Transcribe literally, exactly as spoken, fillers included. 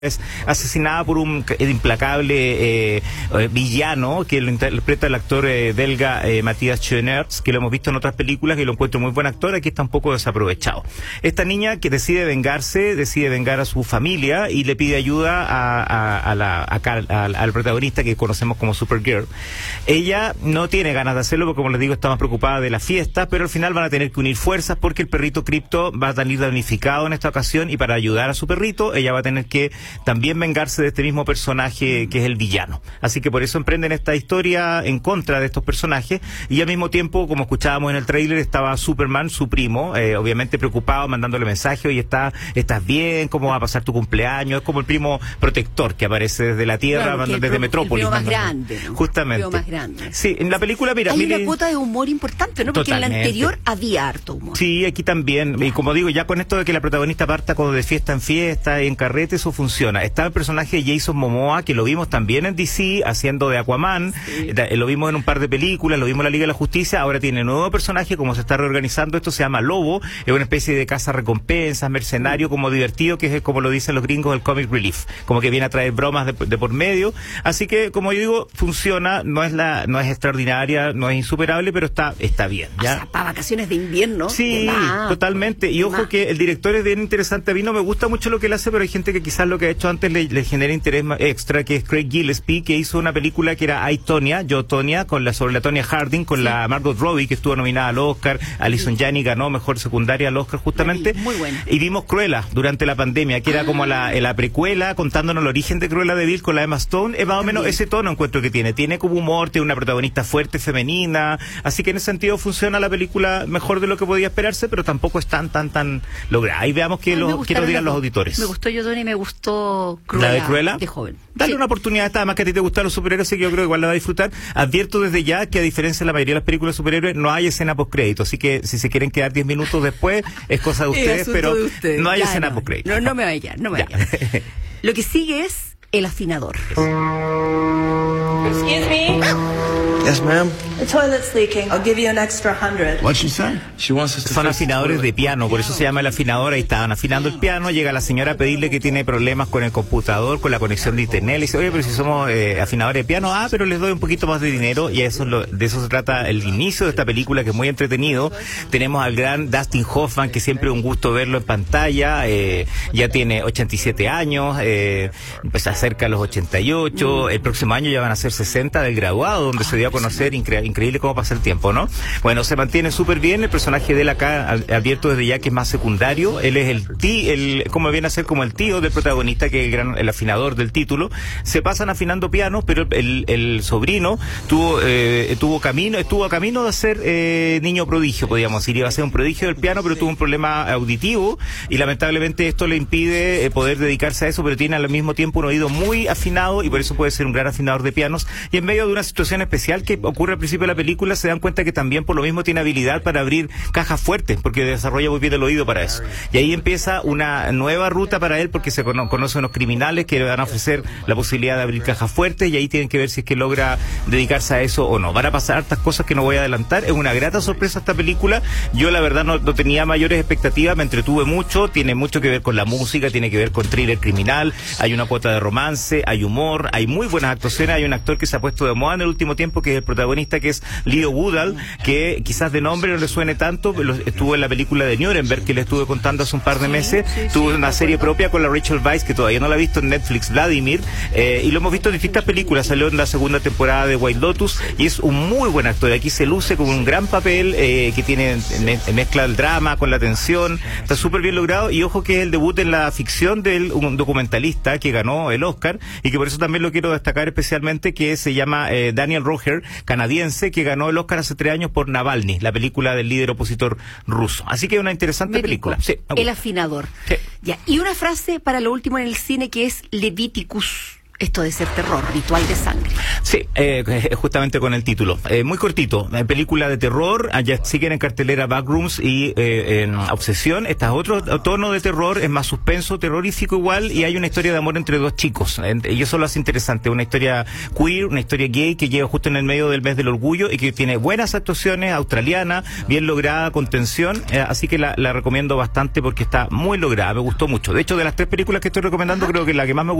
Es asesinada por un implacable eh, eh, villano que lo interpreta el actor eh, belga eh, Matthias Schoenaerts, que lo hemos visto en otras películas y lo encuentro muy buen actor. Aquí está un poco desaprovechado. Esta niña que decide vengarse, decide vengar a su familia y le pide ayuda a, a, a la, a Carl, a, al protagonista que conocemos como Supergirl. Ella no tiene ganas de hacerlo porque, como les digo, está más preocupada de la fiesta, pero al final van a tener que unir fuerzas porque el perrito Crypto va a salir damnificado en esta ocasión y para ayudar a su perrito ella va a tener que también vengarse de este mismo personaje que es el villano. Así que por eso emprenden esta historia en contra de estos personajes y al mismo tiempo, como escuchábamos en el tráiler, estaba Superman, su primo, eh, obviamente preocupado, mandándole mensajes: oye, está, estás bien, ¿cómo va a pasar tu cumpleaños? Es como el primo protector que aparece desde la Tierra, claro, desde el, Metrópolis. El primo más grande, ¿no? Justamente. El primo más grande. Sí, en la película, mira... Hay mire, una cuota de humor importante, ¿no? Porque totalmente. En la anterior había harto humor. Sí, aquí también. Claro. Y como digo, ya con esto de que la protagonista parta como de fiesta en fiesta y en carrete, eso funciona. Está el personaje de Jason Momoa, que lo vimos también en D C haciendo de Aquaman, sí. Lo vimos en un par de películas, lo vimos en la Liga de la Justicia. Ahora tiene un nuevo personaje, como se está reorganizando esto, se llama Lobo, es una especie de caza recompensas, mercenario, como divertido, que es como lo dicen los gringos, el comic relief, como que viene a traer bromas de, de por medio. Así que, como yo digo, funciona, no es la, no es extraordinaria, no es insuperable, pero está, está bien, ¿ya? O sea, para vacaciones de invierno. Sí, de totalmente. Y ojo que el director es bien interesante. A mí no me gusta mucho lo que él hace, pero hay gente que quizás lo que ha hecho antes le, le genera interés extra, que es Craig Gillespie, que hizo una película que era I, Tonya, Yo, Tonya, con la, sobre la Tonya Harding, con sí. la Margot Robbie, que estuvo nominada al Oscar. Alison sí. Janney ganó mejor secundaria al Oscar, justamente. Muy buena. Y vimos Cruella durante la pandemia, que era ah. como la, la precuela, contándonos el origen de Cruella de Vil con la Emma Stone. Es más o menos ese tono encuentro que tiene. Tiene como humor, tiene una protagonista fuerte, femenina. Así que en ese sentido funciona la película mejor de lo que podía esperarse, pero tampoco es tan, tan, tan lograda. Ahí veamos que, lo, que nos digan los auditores. Me gustó Yo, Tonya y me gustó Cruella. ¿La de Cruella? De joven. Dale sí. una oportunidad, esta, además que a ti te gustan los superhéroes, así que yo creo que igual la vas a disfrutar. Advierto desde ya que, a diferencia de la mayoría de las películas de superhéroes, no hay escena postcrédito, así que si se quieren quedar diez minutos después, es cosa de ustedes, pero de ustedes. No hay ya, escena no, postcrédito. No, no me vaya, no me vaya. Lo que sigue es El Afinador. Excuse me? Yes, ma'am. The toilet's leaking. I'll give you an extra hundred. What'd she say? She wants us to Son afinadores de piano, por eso se llama el afinador. Ahí estaban afinando el piano, llega la señora a pedirle que tiene problemas con el computador, con la conexión de internet. Le dice: oye, pero si somos eh, afinadores de piano, ah, pero les doy un poquito más de dinero. Y eso es lo, de eso se trata el inicio de esta película, que es muy entretenido. Tenemos al gran Dustin Hoffman, que siempre es un gusto verlo en pantalla. Eh, ya tiene ochenta y siete años, eh, pues acerca a los ochenta y ocho. El próximo año ya van a ser sesenta del graduado, donde se dio a conocer. Incre increíble cómo pasa el tiempo, ¿no? Bueno, se mantiene súper bien. El personaje de él acá, abierto desde ya, que es más secundario. Él es el tío, el, como viene a ser como el tío del protagonista, que es el gran, el afinador del título. Se pasan afinando pianos, pero el, el sobrino tuvo, eh, tuvo camino, estuvo a camino de ser eh, niño prodigio, podríamos decir. Iba a ser un prodigio del piano, pero tuvo un problema auditivo y lamentablemente esto le impide eh, poder dedicarse a eso, pero tiene al mismo tiempo un oído muy afinado y por eso puede ser un gran afinador de pianos. Y en medio de una situación especial que ocurre al principio de la película, se dan cuenta que también por lo mismo tiene habilidad para abrir cajas fuertes, porque desarrolla muy bien el oído para eso. Y ahí empieza una nueva ruta para él, porque se cono conoce a unos criminales que le van a ofrecer la posibilidad de abrir cajas fuertes, y ahí tienen que ver si es que logra dedicarse a eso o no. Van a pasar hartas cosas que no voy a adelantar. Es una grata sorpresa esta película. Yo la verdad no, no tenía mayores expectativas, me entretuve mucho. Tiene mucho que ver con la música, tiene que ver con thriller criminal, hay una cuota de romance, hay humor, hay muy buenas actuaciones. Hay un actor que se ha puesto de moda en el último tiempo, que es el protagonista, que es Leo Woodall, que quizás de nombre no le suene tanto, pero estuvo en la película de Nuremberg, que le estuve contando hace un par de meses. Sí, sí, tuvo sí, una serie propia con la Rachel Weisz, que todavía no la he visto en Netflix, Vladimir, eh, y lo hemos visto en distintas películas. Salió en la segunda temporada de White Lotus y es un muy buen actor. Aquí se luce con un gran papel, eh, que tiene me mezcla el drama con la tensión, está súper bien logrado. Y ojo que es el debut en la ficción de un documentalista que ganó el Oscar, y que por eso también lo quiero destacar especialmente, que se llama eh, Daniel Roher, canadiense, que ganó el Oscar hace tres años por Navalny, la película del líder opositor ruso. Así que es una interesante Me película. Sí, el afinador. Sí. Ya. Y una frase para lo último en el cine, que es Leviticus. esto de ser terror, ritual de sangre. Sí, eh, justamente con el título. Eh, muy cortito, eh, película de terror, allá siguen en cartelera Backrooms y eh, en Obsesión. Este es otro tono de terror, es más suspenso, terrorífico igual, y hay una historia de amor entre dos chicos. Y eso lo hace interesante, una historia queer, una historia gay que llega justo en el medio del mes del orgullo y que tiene buenas actuaciones, australiana, bien lograda, con tensión, eh, así que la, la recomiendo bastante porque está muy lograda, me gustó mucho. De hecho, de las tres películas que estoy recomendando, creo que la que más me gustó